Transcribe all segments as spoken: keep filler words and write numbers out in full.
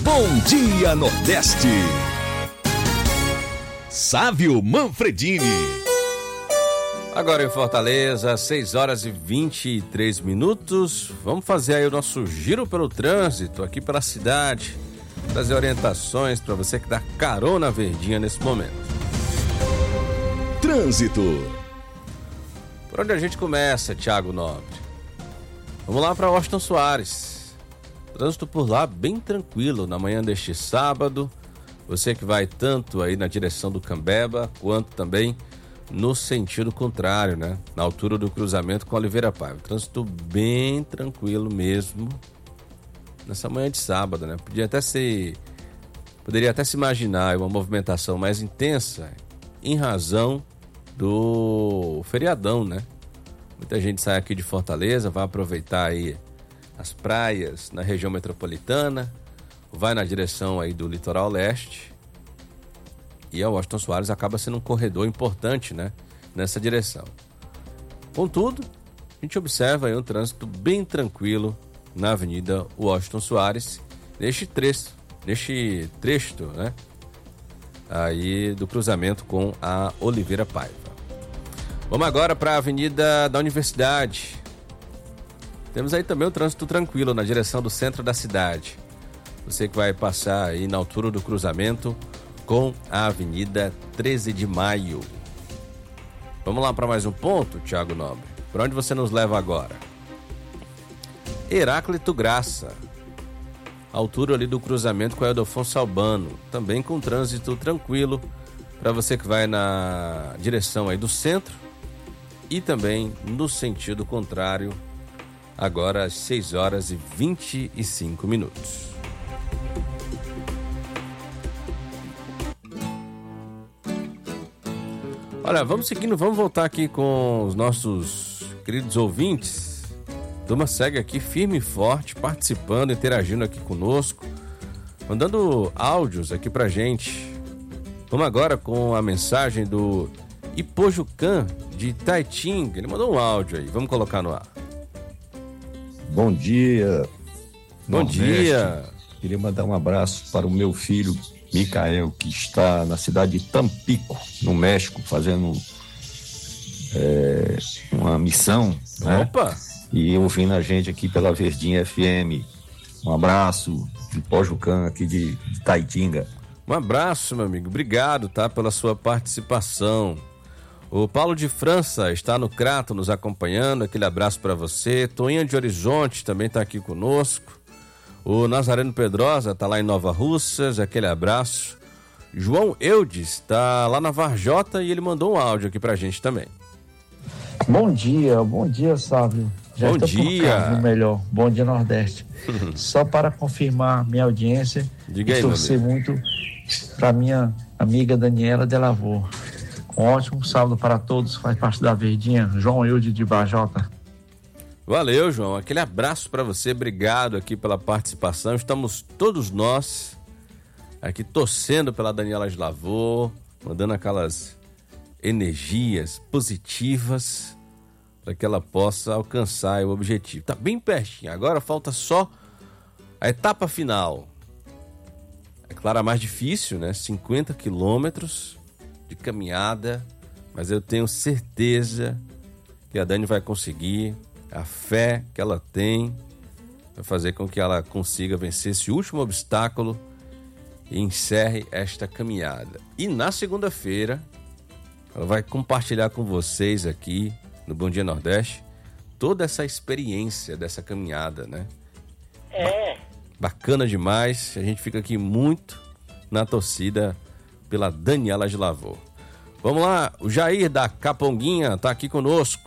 Bom Dia Nordeste. Sávio Manfredini. Agora em Fortaleza, seis horas e vinte e três minutos. Vamos fazer aí o nosso giro pelo trânsito aqui pela cidade. Trazer orientações para você que dá carona verdinha nesse momento. Trânsito. Por onde a gente começa, Thiago Nobre? Vamos lá para Washington Soares. Trânsito por lá bem tranquilo na manhã deste sábado. Você que vai tanto aí na direção do Cambeba, quanto também no sentido contrário, né? Na altura do cruzamento com Oliveira Paiva. Trânsito bem tranquilo mesmo nessa manhã de sábado, né? Podia até ser, poderia até se imaginar uma movimentação mais intensa em razão do feriadão, né? Muita gente sai aqui de Fortaleza, vai aproveitar aí as praias na região metropolitana, vai na direção aí do litoral leste. E a Washington Soares acaba sendo um corredor importante, né, nessa direção. Contudo, a gente observa aí um trânsito bem tranquilo na Avenida Washington Soares, neste trecho, neste trecho, né, aí do cruzamento com a Oliveira Paiva. Vamos agora para a Avenida da Universidade. Temos aí também o trânsito tranquilo na direção do centro da cidade. Você que vai passar aí na altura do cruzamento com a Avenida treze de maio. Vamos lá para mais um ponto, Thiago Nobre. Para onde você nos leva agora? Heráclito Graça. Altura ali do cruzamento com a Ildefonso Albano. Também com trânsito tranquilo para você que vai na direção aí do centro e também no sentido contrário, agora às seis horas e vinte e cinco minutos. Olha, vamos seguindo, vamos voltar aqui com os nossos queridos ouvintes. A turma segue aqui firme e forte, participando, interagindo aqui conosco, mandando áudios aqui pra gente. Vamos agora com a mensagem do Ipojucan de Taitinga. Ele mandou um áudio aí, vamos colocar no ar. Bom dia. Bom Nordeste. dia. Queria mandar um abraço para o meu filho Micael, que está na cidade de Tampico, no México, fazendo é, uma missão, né? Opa! E ouvindo a gente aqui pela Verdinha F M. Um abraço de Pojucan, aqui de, de Taitinga. Um abraço, meu amigo. Obrigado, tá, pela sua participação. O Paulo de França está no Crato nos acompanhando. Aquele abraço para você. Toinha de Horizonte também está aqui conosco. O Nazareno Pedrosa está lá em Nova Russas, aquele abraço. João Eudes está lá na Varjota e ele mandou um áudio aqui pra gente também. Bom dia, bom dia, Sávio. Já bom estou dia. Por cá, no melhor. Bom dia, Nordeste. Só para confirmar minha audiência, Diga e aí, torcer muito para minha amiga Daniela Delavor. Um ótimo sábado para todos, faz parte da Verdinha. João Eudes de Varjota. Valeu, João. Aquele abraço para você. Obrigado aqui pela participação. Estamos todos nós aqui torcendo pela Daniela de Lavor, mandando aquelas energias positivas para que ela possa alcançar o objetivo. Tá bem pertinho. Agora falta só a etapa final. É claro, a mais difícil, né? cinquenta quilômetros de caminhada, mas eu tenho certeza que a Dani vai conseguir. A fé que ela tem vai fazer com que ela consiga vencer esse último obstáculo e encerre esta caminhada. E na segunda-feira, ela vai compartilhar com vocês aqui no Bom Dia Nordeste toda essa experiência dessa caminhada, né? É. Bacana demais. A gente fica aqui muito na torcida pela Daniela de Lavor. Vamos lá, o Jair da Caponguinha tá aqui conosco.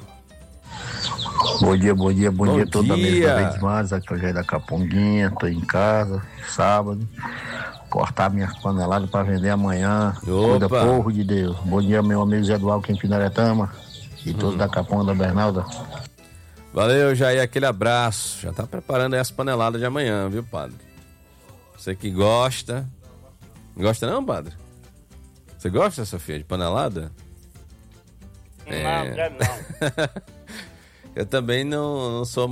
Bom dia, bom dia, bom, bom dia, dia. toda a mesa da Vez Mais, aqui é o Jair da Caponguinha, tô em casa, sábado, cortar minha panelada para vender amanhã. Cuida, porro de Deus. Bom dia, meu amigo Zé Dual, aqui em Pinaretama, e todos hum. da Caponga da Bernalda. Valeu, Jair, aquele abraço. Já tá preparando aí as paneladas de amanhã, viu, padre? Você que gosta. Gosta não, padre? Você gosta, Sofia, de panelada? Não, é... não. Eu também não, não sou